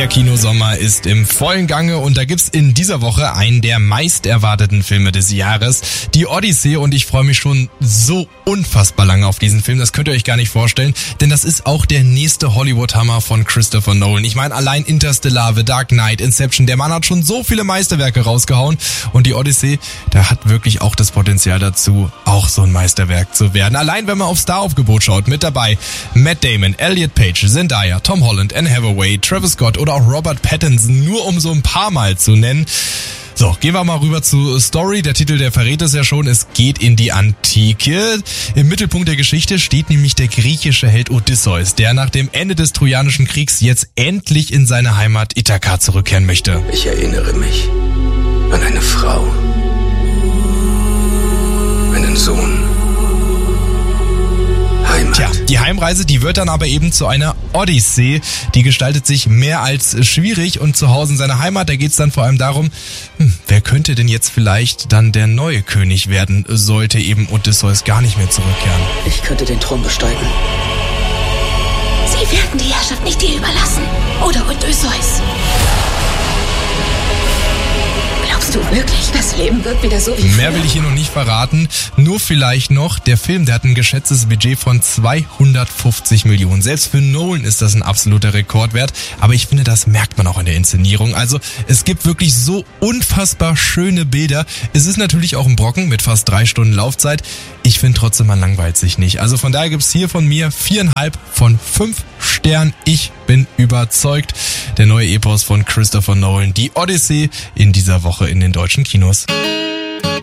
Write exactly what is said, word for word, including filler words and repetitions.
Der Kinosommer ist im vollen Gange und da gibt's in dieser Woche einen der meist erwarteten Filme des Jahres, die Odyssey, und ich freue mich schon so unfassbar lange auf diesen Film, das könnt ihr euch gar nicht vorstellen, denn das ist auch der nächste Hollywood-Hammer von Christopher Nolan. Ich meine, allein Interstellar, The Dark Knight, Inception, der Mann hat schon so viele Meisterwerke rausgehauen und die Odyssey, der hat wirklich auch das Potenzial dazu, auch so ein Meisterwerk zu werden. Allein wenn man auf Star-Aufgebot schaut, mit dabei Matt Damon, Elliot Page, Zendaya, Tom Holland, Anne Hathaway, Travis Scott oder auch Robert Pattinson, nur um so ein paar Mal zu nennen. So, gehen wir mal rüber zu Story. Der Titel, der verrät es ja schon. Es geht in die Antike. Im Mittelpunkt der Geschichte steht nämlich der griechische Held Odysseus, der nach dem Ende des Trojanischen Kriegs jetzt endlich in seine Heimat Ithaka zurückkehren möchte. Ich erinnere mich an eine Frau, einen Sohn. Heimat. Tja, die Heimreise, die wird dann aber eben zu einer Odyssee. Die gestaltet sich mehr als schwierig und zu Hause in seiner Heimat, da geht's dann vor allem darum, hm, wer könnte denn jetzt vielleicht dann der neue König werden, sollte eben Odysseus gar nicht mehr zurückkehren. Ich könnte den Thron besteigen. Sie werden die Herrschaft nicht dir überlassen. Oder Odysseus. Glaubst du wirklich, das Leben wird wieder so wie Mehr früher? will ich hier noch nicht verraten. Nur vielleicht noch, der Film, der hat ein geschätztes Budget von zweihundertfünfzig Millionen. Selbst für Nolan ist das ein absoluter Rekordwert. Aber ich finde, das merkt man auch in der Inszenierung. Also es gibt wirklich so unfassbar schöne Bilder. Es ist natürlich auch ein Brocken mit fast drei Stunden Laufzeit. Ich finde trotzdem, man langweilt sich nicht. Also von daher gibt's hier von mir viereinhalb von fünf Sternen. Ich bin überzeugt. Der neue Epos von Christopher Nolan, die Odyssey, in dieser Woche in den deutschen Kinos.